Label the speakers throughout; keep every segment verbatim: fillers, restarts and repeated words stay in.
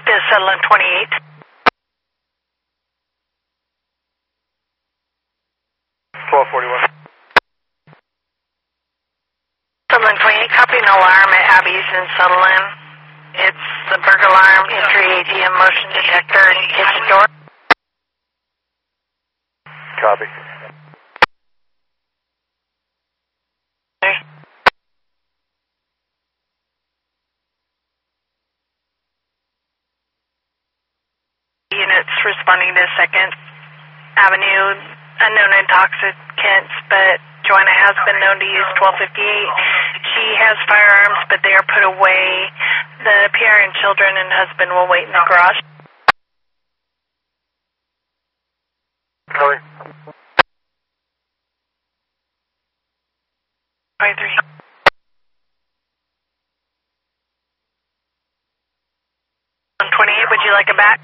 Speaker 1: to Sutherland twenty-eight.
Speaker 2: twelve forty-one.
Speaker 1: Sutherland twenty-eight, copy an alarm at Abby's in Sutherland. It's the burglar alarm, entry A T M motion detector, and kitchen door.
Speaker 2: Copy.
Speaker 1: Units responding to Second Avenue, unknown intoxicants, but Joanna has been known to use twelve fifty-eight. She has firearms, but they are put away. The P R N children and husband will wait in the garage.
Speaker 2: Copy.
Speaker 1: twenty-three. On twenty-eight, would you like it back?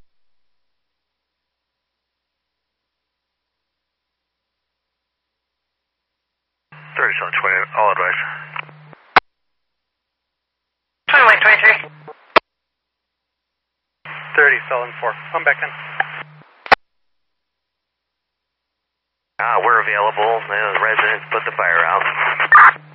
Speaker 2: thirty, so twenty, all advice.
Speaker 1: twenty-one, twenty-three.
Speaker 2: thirty, Sullivan four. I'm back in.
Speaker 3: Ah, we're available. The residents put the fire out.